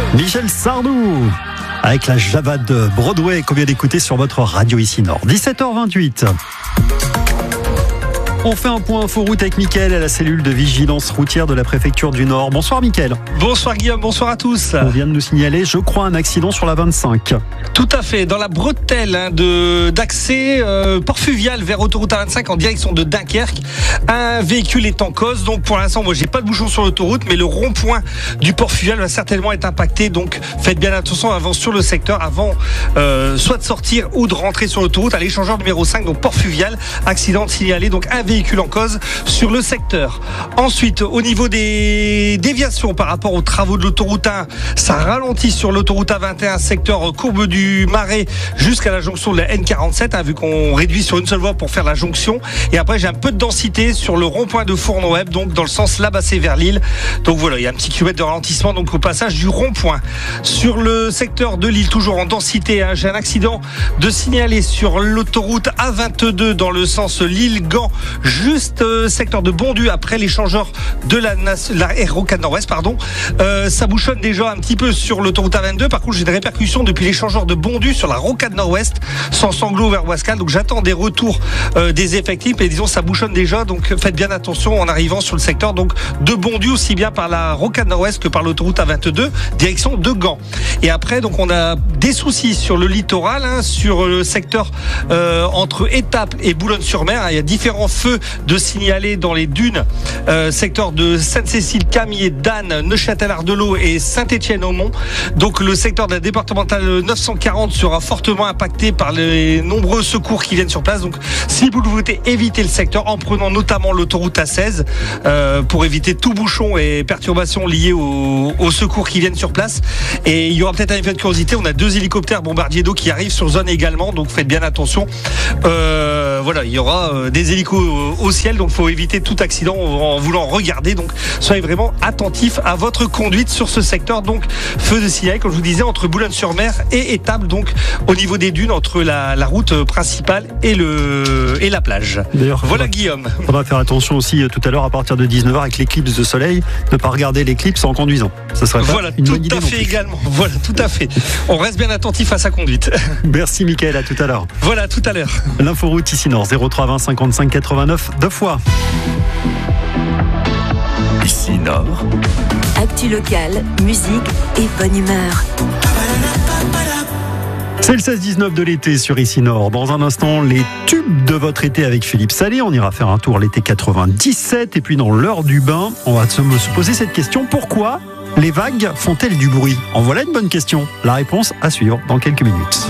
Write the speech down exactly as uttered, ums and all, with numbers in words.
Michel Sardou avec la Java de Broadway qu'on vient d'écouter sur votre radio ici Nord. dix-sept heures vingt-huit. On fait un point info-route avec Mickaël à la cellule de vigilance routière de la préfecture du Nord. Bonsoir Mickaël. Bonsoir Guillaume, bonsoir à tous. On vient de nous signaler, je crois, un accident sur la vingt-cinq. Tout à fait, dans la bretelle hein, de, d'accès euh, port fluvial vers autoroute A vingt-cinq en direction de Dunkerque. Un véhicule est en cause, donc pour l'instant, moi j'ai pas de bouchon sur l'autoroute, mais le rond-point du port fluvial va certainement être impacté, donc faites bien attention avant sur le secteur, avant euh, soit de sortir ou de rentrer sur l'autoroute à l'échangeur numéro cinq, donc port fluvial, accident signalé, donc un véhicule en cause sur le secteur. Ensuite, au niveau des déviations par rapport aux travaux de l'autoroute un, ça ralentit sur l'autoroute A vingt et un, secteur courbe du Marais jusqu'à la jonction de la N quarante-sept, hein, vu qu'on réduit sur une seule voie pour faire la jonction. Et après, j'ai un peu de densité sur le rond-point de Fournon-Web, donc dans le sens Labassé vers Lille. Donc voilà, il y a un petit kilomètre de ralentissement donc au passage du rond-point. Sur le secteur de Lille, toujours en densité, hein, j'ai un accident de signaler sur l'autoroute A vingt-deux dans le sens Lille-Gand, juste euh, secteur de Bondu après l'échangeur de la, la Rocade Nord-Ouest, pardon. Euh, ça bouchonne déjà un petit peu sur l'autoroute A vingt-deux. Par contre, j'ai des répercussions depuis l'échangeur de Bondu sur la Rocade Nord-Ouest, sans Sanglot vers Wascal. Donc j'attends des retours euh, des effectifs. Et disons, ça bouchonne déjà. Donc faites bien attention en arrivant sur le secteur donc de Bondu, aussi bien par la Rocade Nord-Ouest que par l'autoroute A vingt-deux, direction de Gand. Et après, donc on a des soucis sur le littoral, hein, sur le secteur euh, entre Étaples et Boulogne-sur-Mer. Hein, il y a différents feux de signaler dans les dunes, euh, secteur de Sainte-Cécile, Camier, Dan, Neuchâtel-Ardelot et Saint-Étienne-au-Mont. Donc le secteur de la départementale neuf cent quarante sera fortement impacté par les nombreux secours qui viennent sur place. Donc si vous voulez éviter le secteur en prenant notamment l'autoroute A seize euh, pour éviter tout bouchon et perturbations liées aux, aux secours qui viennent sur place. Et il y aura peut-être un effet de curiosité, on a deux hélicoptères bombardiers d'eau qui arrivent sur zone également, donc faites bien attention. Euh, voilà, il y aura euh, des hélicos au, au ciel, donc il faut éviter tout accident en voulant regarder. Donc soyez vraiment attentifs à votre conduite sur ce secteur. Donc feu de signal, comme je vous disais, entre Boulogne-sur-Mer et Étaples, donc au niveau des dunes, entre la, la route principale et, le, et la plage. D'ailleurs, voilà faudra, Guillaume. Il faudra faire attention aussi tout à l'heure à partir de dix-neuf heures avec l'éclipse de soleil, ne pas regarder l'éclipse en conduisant. Ça serait pas voilà, une tout bonne idée à fait également. Voilà, tout à fait. On reste bien attentif à sa conduite. Merci Mickaël, à tout à l'heure. Voilà, tout à l'heure. L'inforoute ici Nord, zéro trois vingt cinquante-cinq quatre-vingt-neuf, deux fois. Ici Nord. Actu local, musique et bonne humeur. C'est le seize dix-neuf de l'été sur Ici Nord. Dans un instant, les tubes de votre été avec Philippe Salé. On ira faire un tour l'été quatre-vingt-dix-sept. Et puis dans l'heure du bain, on va se poser cette question. Pourquoi les vagues font-elles du bruit ? En voilà une bonne question. La réponse à suivre dans quelques minutes.